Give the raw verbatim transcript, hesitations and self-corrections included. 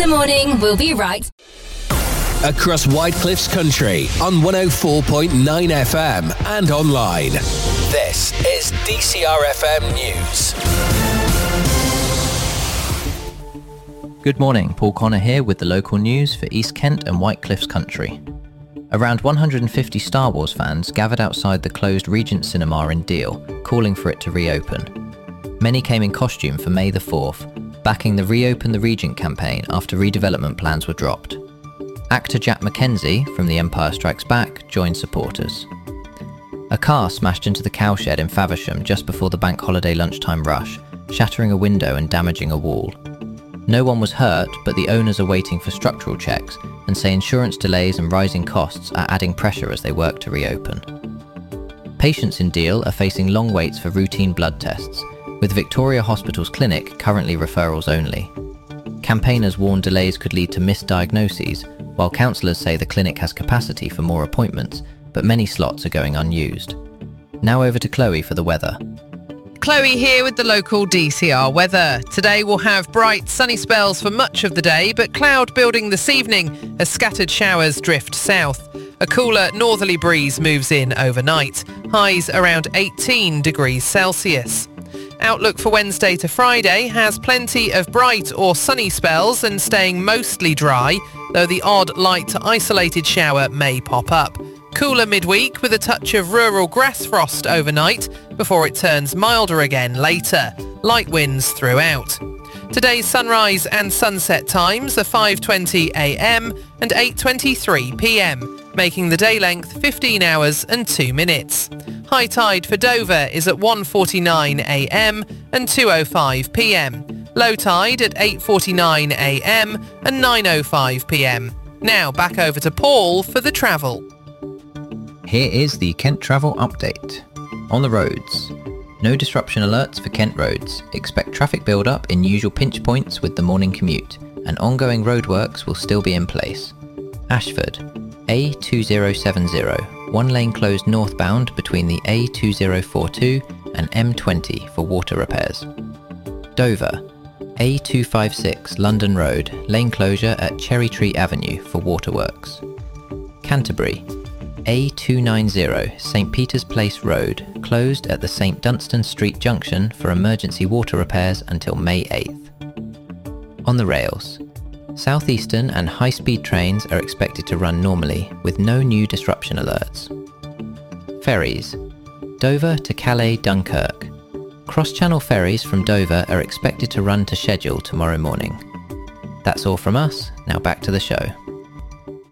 the morning, we'll be right. Across Whitecliffs country on one oh four point nine F M and online. This is D C R F M News. Good morning, Paul Connor here with the local news for East Kent and Whitecliffs country. Around one hundred fifty Star Wars fans gathered outside the closed Regent Cinema in Deal, calling for it to reopen. Many came in costume for May the fourth, backing the Reopen the Regent campaign after redevelopment plans were dropped. Actor Jack Mackenzie from The Empire Strikes Back joined supporters. A car smashed into the cowshed in Faversham just before the bank holiday lunchtime rush, shattering a window and damaging a wall. No one was hurt, but the owners are waiting for structural checks and say insurance delays and rising costs are adding pressure as they work to reopen. Patients in Deal are facing long waits for routine blood tests, with Victoria Hospital's clinic currently referrals only. Campaigners warn delays could lead to misdiagnoses, while counsellors say the clinic has capacity for more appointments, but many slots are going unused. Now over to Chloe for the weather. Chloe here with the local D C R weather. Today we'll have bright sunny spells for much of the day, but cloud building this evening as scattered showers drift south. A cooler northerly breeze moves in overnight. Highs around eighteen degrees Celsius. Outlook for Wednesday to Friday has plenty of bright or sunny spells and staying mostly dry, though the odd light to isolated shower may pop up. Cooler midweek with a touch of rural grass frost overnight before it turns milder again later. Light winds throughout. Today's sunrise and sunset times are five twenty a m and eight twenty-three p m, making the day length fifteen hours and two minutes. High tide for Dover is at one forty-nine a m and two oh five p m. Low tide at eight forty-nine a m and nine oh five p m. Now back over to Paul for the travel. Here is the Kent travel update. On the roads. No disruption alerts for Kent roads. Expect traffic build-up in usual pinch points with the morning commute, and ongoing roadworks will still be in place. Ashford. A two oh seven oh. One lane closed northbound between the A two oh four two and M twenty for water repairs. Dover. A two five six London Road. Lane closure at Cherry Tree Avenue for waterworks. Canterbury. A two ninety St Peter's Place Road, closed at the St Dunstan Street Junction for emergency water repairs until May eighth. On the rails. Southeastern and high-speed trains are expected to run normally, with no new disruption alerts. Ferries. Dover to Calais Dunkirk. Cross-channel ferries from Dover are expected to run to schedule tomorrow morning. That's all from us, now back to the show.